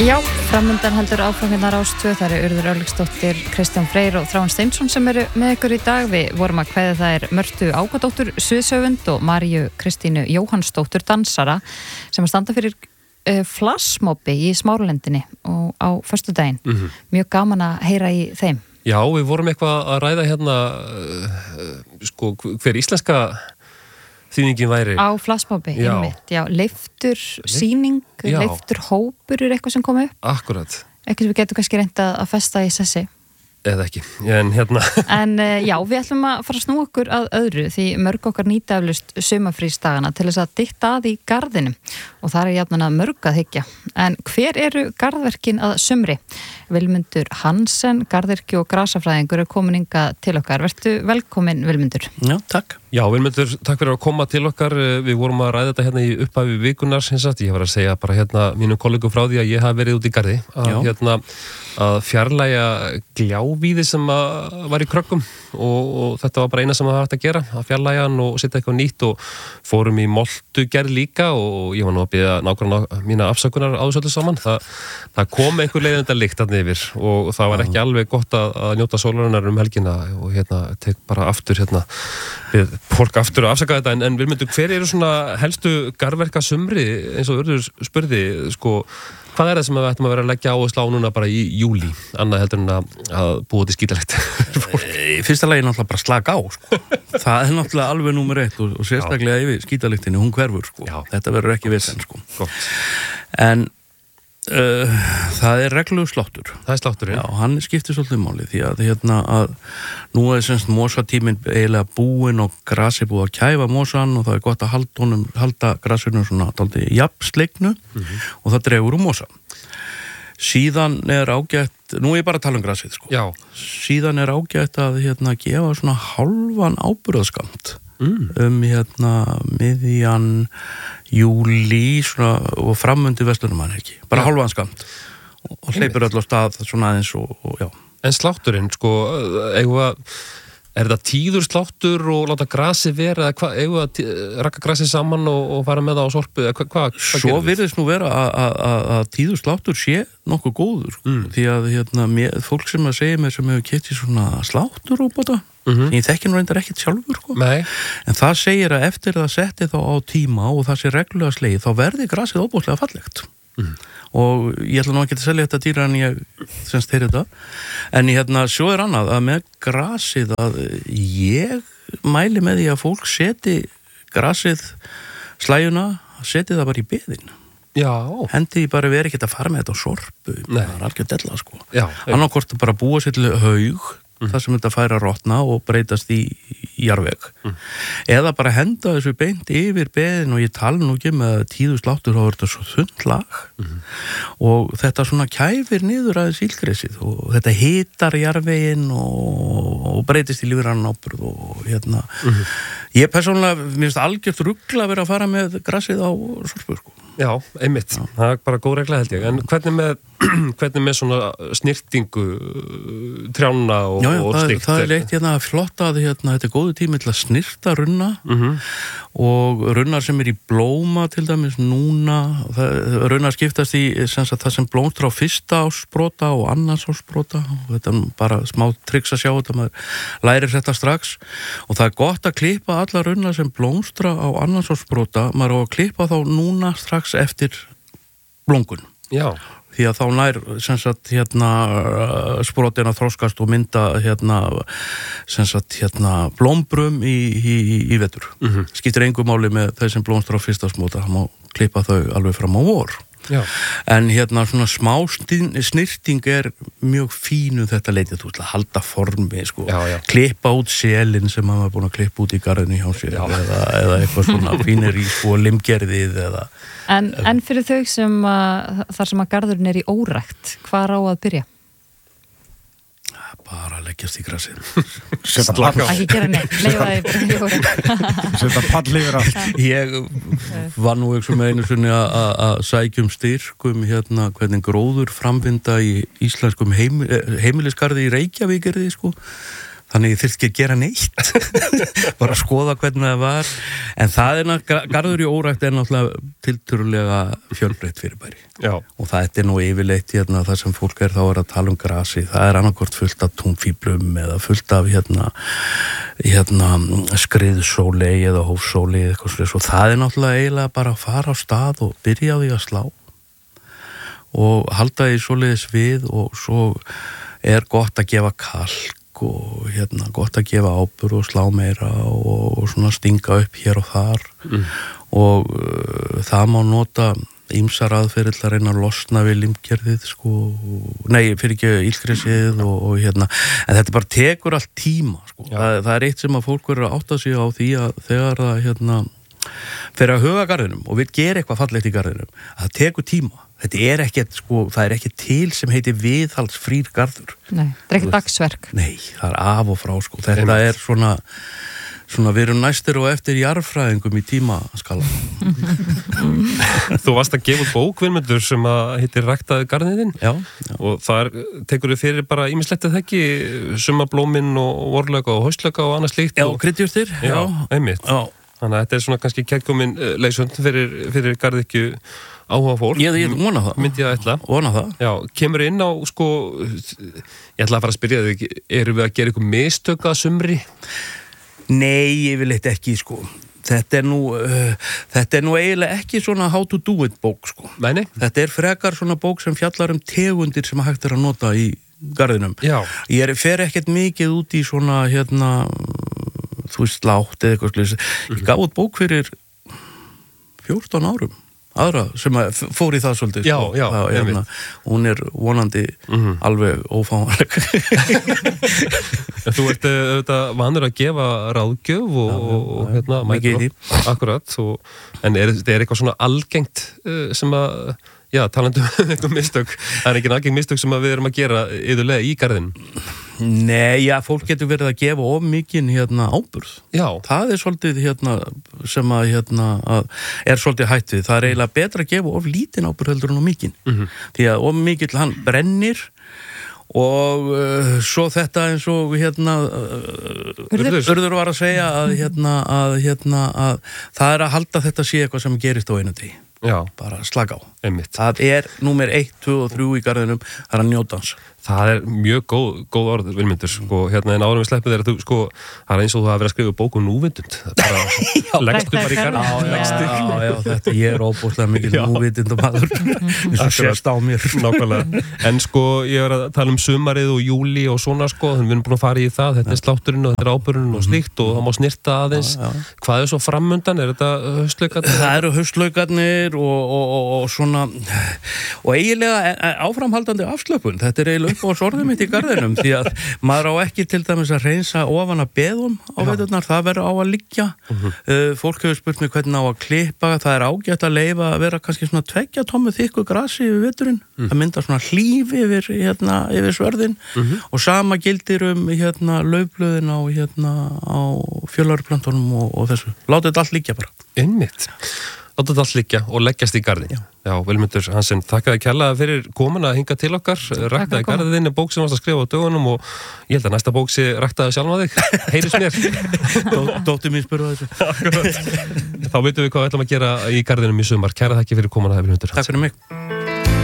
Já, framundan heldur áfram hérna Rás 2, það eru Urður Örlygsdóttir, Kristján Freyr og Þráinn Steinsson sem eru með ykkur í dag. Við vorum að kveðja þær Mörtu Ágadóttur sviðshöfund og Maríu Kristínu Jóhannsdóttur dansara sem að standa fyrir flashmobbi í Smáralindinni og á föstudaginn. Mjög gaman að heyra í þeim. Já, við vorum eitthvað að ræða hérna hver íslenska þýðingin væri á flashmobbi, einmitt, já, leiftur sýning, leiftur hópur er eitthvað sem kom upp. Akkurat. Eitthvað sem við getum kannski reynt að festa í sessi. Eða ekki, en hérna En já, við ætlum að fara að snúa okkur að öðru því mörg okkar nýta eflaust sumarfrísdagana til þess að dytta að í garðinum og það er jafnan að mörg að hyggja. En hver eru garðverkin að sumri? Vilmundur Hansen, garðyrki og grasafræðingur er komin hingað til okkar. Vertu velkomin, Vilmundur. Já, takk. Já, Vilmundur, takk fyrir að koma til okkar. Við vorum að ræða þetta hérna í upphafi vikunar, ég var að segja bara hérna mínum kollegum frá því að ég hafi verið út í garði að fjarlægja gljávíði sem var í kröggum og þetta var bara eina sem það hægt að gera, að fjarlægja hann og setja eitthvað nýtt og fórum í moltugerð líka og ég var nú að biðja nákvæmlega mína afsökunar á þessu öllu saman. Það kom einhver leiðindarlykt þarna yfir og það var ekki alveg gott að njóta sólarinnar helgina og tek bara aftur við fólk aftur að afsaka þetta en Vilmundur, hver eru svona helstu garðverka sumri eins og Urður spurði, hvað er það sem við ættum að vera að leggja áherslu á núna bara í júlí, annað heldur en að búa til skítalegt? Í fyrsta lagi náttúrulega bara slaka á, Það er náttúrulega alveg númer 1 og sérstaklega yfir skítalegtinni, hún hverfur, Þetta verður ekki vesen, En það er reglulegur sláttur. Það er slátturinn. Já, hann skiptir svolítið máli því að nú er semst mosatíminn eiginlega búinn og grasi búið að kæfa mosan og það er gott að halda grasinu svona dálítið jafnsleiknu og það dregur mosa. Síðan er ágætt, nú er ég bara að tala um grasið, Já. Síðan er ágætt að gefa svona hálfan áburðarskamt miðjan júlí og framundi verslunumann ekki, bara hálfan skamt og hleypur öll á stað svona aðeins og já. En slátturinn, er þetta tíður sláttur og láta grasi vera eða rakka grasi saman og fara með það á sorpu hvað Svo virðist nú vera að tíður sláttur sé nokkuð góður því að fólk sem að segja mér sem hefur keypt í svona slátturróbota ég þekki nú reyndar ekkert sjálfur en það segir að eftir það setti þá á tíma og það sé reglulega slegið þá verði grasið óbúslega fallegt og ég ætla nú ekki að selja þetta dýra en ég semst heyri þetta en svo er annað að með grasið að ég mæli með því að fólk seti grasið slæjuna, seti það bara í beðin hendi bara verið ekki að fara með þetta á sorpu það er algjör della annarkort bara búa sér til haug það sem þetta fær að rotna og breytast í jarðveg eða bara henda þessu beint yfir beðin og ég tala nú ekki með tíðu sláttur þá er þetta svo þunnt lag og þetta svona kæfir niður aðeins ílgresið og þetta hitar jarðvegin og breytist í lífrann áburð og ég persónulega, mér finnst algjört rugl að vera að fara með grasið á sorpu Já, einmitt, það er bara góð regla held ég en hvernig með svona snirtingu trjána og slíkt það er leitt flott að þetta er góðu tími til að snirta runna og runnar sem er í blóma til dæmis núna runnar skiptast í það sem blómstra á fyrsta ársbrota og annars ársbrota og þetta er bara smá triks að sjá þetta maður lærir þetta strax og það er gott að klippa alla runnar sem blómstra á annars ársbrota maður á að klippa þá núna strax eftir blóngun Já því að þá nær sprotin að þroskast og mynda blómbrum í vetur skiptir engu máli með þeir sem blómstra á fyrsta smóta það má klippa þau alveg fram á vor Já. En svona smá snirting er mjög fínu þetta leiti þú ætla að halda formi klippa út selin sem maður er búin að klippa út í garðinu hjá sér eða eitthvað svona fínir í limgerðið En fyrir þau sem þar sem að garðurinn er í órækt hvað á að byrja? Bara leggjast í grasið Ekki gera neitt, leiða Setta pall yfir allt Ég var nú einu sinni að sækjum styrkum hvernig gróður framvinda í íslenskum heimilisgarði í Reykjavík þannig ég þyrfti ekki að gera neitt bara skoða hvernig það var en það garður í órækt náttúrulega tiltölulega fjölbreytt fyrirbæri og það nú yfirleitt það sem fólk þá að tala grasi, það annarkvort fullt af túnfíblum eða fullt af skriðsóli eða hófsóli eða eitthvað svo, það náttúrulega eiginlega bara að fara á stað og byrja á því að slá og halda því svoleiðis við og svo gott að gefa kalk og gott að gefa ábur og slá meira og svona stinga upp hér og þar og það má nota ýmsar aðferðir til að reyna að losna við limgerðið fyrir ekki illgresið og en þetta bara tekur allt tíma það eitt sem að fólk verður að átta sig á því að þegar það fyrir að huga garðinum og við gera eitthvað fallegt í garðinum að það tekur tíma þetta ekkert það ekkert til sem heitir viðhaldsfrýr garður Nei, það ekki dagsverk Nei, það af og frá þetta svona við erum næstir og eftir jarðfræðingum í tímaskala Þú varst að gefa bók Vilmundur sem að heitir Ræktaðu garðinn já. Og þar tekur við fyrir bara ýmislegt að þekki sumablómin og vorlauka og haustlauka og annað slíkt Já, kryddjurtir Já, einmitt Þannig að þetta svona kannski kærkomin leysund fyrir garðyrkju áhuga fólk. Ég vona það. Myndi ég að ætla. Vona það. Já, kemur inn á, ég ætla að fara að spyrja þig, erum við að gera ykkur mistök að sumri? Nei, yfirleitt ekki, Þetta nú eiginlega ekki svona how to do it bók, Nei. Þetta frekar svona bók sem fjallar tegundir sem hægt að nota í garðinum. Já. Ég fer ekkert mikið út í svona, þú veist, látt eða eitthvað slúið. Ég gaf út bók fyrir 14 árum. Aðra sem fór í það svolítið. Já, hún vonandi alveg ófáanleg. Þú ert auðvitað vanur að gefa ráðgjöf og mætur akkurat. En þetta eitthvað svona algengt sem að, talandi eitthvað mistök, það ekki algeng mistök sem að við erum að gera yfirlega í garðin? Nei, fólk getur verið að gefa of mikinn áburð. Já. Það svolítið sem að svolítið hætt við. Það eiginlega betra að gefa of lítinn áburð heldur en of mikinn. Því að of mikill hann brennir og svo þetta eins og Urður var að segja að það að halda þetta sé eitthvað sem gerist á einu degi. Já. Bara slaka á. Einmitt. Það númer 1, 2 og 3 í garðinum, það að njóta hans. Það mjög góð orð, Vilmundur, en árum við sleppum þér að það eins og þú hafa verið að skrifa bók núvitund. Það leggstu bara í garðin. Já, þetta ég óbúslega mikil núvitund og maður, eins og sérst á mér. Nákvæmlega. En ég var að tala sumarið og júli og svona, þannig við erum búin að fara í það, þetta slátturinn og þetta áburinn og slíkt og það má snirta aðeins. Hvað svo framundan? Þetta haustlaukarnir? Það haustlaukarnir og svona, og eiginlega áframhaldandi afslöpun. Þetta eiginlega upp á sorðum mitt í garðinum því að maður á ekki til dæmis að reynsa ofan að beðum á veturnar, það verður á að liggja. Fólk hefur spurt mig hvernig á að klippa, það ágætt að leyfa að vera kannski svona 2 tommu þykku grasi yfir veturinn, það myndar svona hlíf yfir svörðin og sama gildir laufblöðin á fjölarplöntunum og þessu. Látið þetta allt liggja bara. Einmitt. Láta þetta allt liggja og leggjast í garðin. Já, Vilmundur Hansen, þakka þér kærlega fyrir komuna að hinga til okkar. Ræktaði garðin bók sem varst að skrifa á dögunum og ég held að næsta bók sé ræktaði sjálf á þig. Heyris mér. Dóttir mín spurði þessu. Þá veitum við hvað við ætlum að gera í garðinum í sumar. Kæra þakki fyrir komuna, Vilmundur. Takk fyrir mig.